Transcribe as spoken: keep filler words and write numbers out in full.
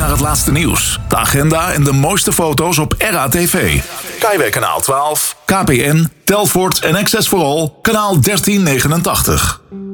naar het laatste nieuws, de agenda en de mooiste foto's op R A T V. Kaiweg kanaal twaalf, K P N, Telfort en Access for All kanaal dertien negenentachtig.